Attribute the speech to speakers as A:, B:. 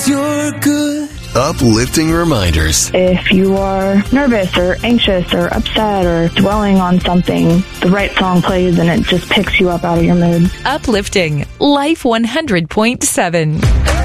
A: 'cause you're good. Uplifting reminders.
B: If you are nervous or anxious or upset or dwelling on something, the right song plays and it just picks you up out of your mood.
C: Uplifting Life 100.7.